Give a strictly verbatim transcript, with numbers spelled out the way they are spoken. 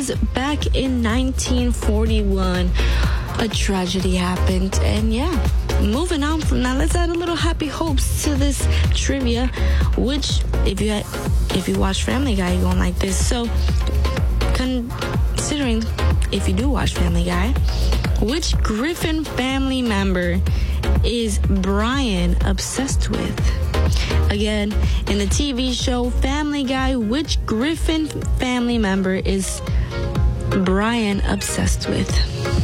because back in nineteen forty-one, a tragedy happened. And yeah, moving on from that, let's add a little happy hopes to this trivia, which if you if you watch Family Guy, you're going like this. So considering if you do watch Family Guy, which Griffin family member is Brian obsessed with? Again, in the T V show Family Guy, which Griffin family member is Brian obsessed with?